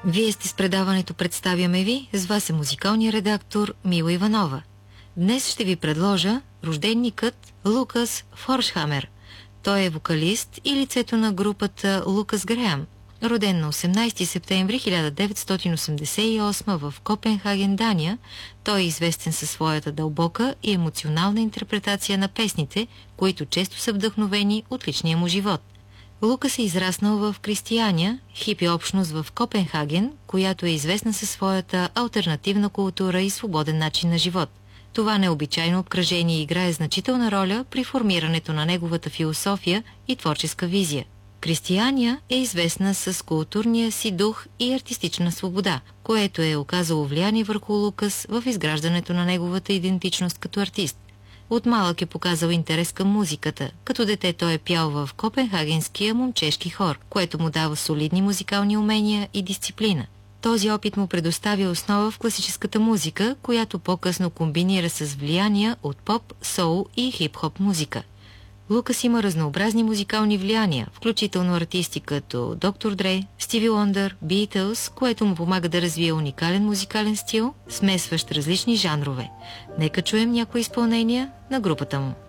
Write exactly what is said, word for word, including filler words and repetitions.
Вие сте с предаването "Представяме ви", с вас е музикалният редактор Мила Иванова. Днес ще ви предложа рожденникът Лукас Форшхамер. Той е вокалист и лицето на групата Лукас Греъм, роден на осемнайсети септември хиляда деветстотин осемдесет и осма в Копенхаген, Дания. Той е известен със своята дълбока и емоционална интерпретация на песните, които често са вдъхновени от личния му живот. Лукас е израснал в Кристияня, хипи общност в Копенхаген, която е известна със своята алтернативна култура и свободен начин на живот. Това необичайно обкръжение играе значителна роля при формирането на неговата философия и творческа визия. Кристияня е известна с културния си дух и артистична свобода, което е оказало влияние върху Лукас в изграждането на неговата идентичност като артист. От малък е показал интерес към музиката. Като дете той е пял в Копенхагенския момчешки хор, което му дава солидни музикални умения и дисциплина. Този опит му предоставя основа в класическата музика, която по-късно комбинира с влияния от поп, соул и хип-хоп музика. Лукас има разнообразни музикални влияния, включително артисти като доктор Дре, Стиви Уондър, Битълс, което му помага да развие уникален музикален стил, смесващ различни жанрове. Нека чуем някои изпълнения на групата му.